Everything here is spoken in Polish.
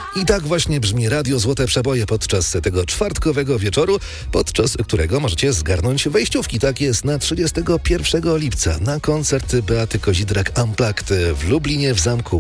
I tak właśnie brzmi Radio Złote Przeboje podczas tego czwartkowego wieczoru, podczas którego możecie zgarnąć wejściówki. Tak jest, na 31 lipca na koncert Beaty Kozidrak Unplugged w Lublinie w Zamku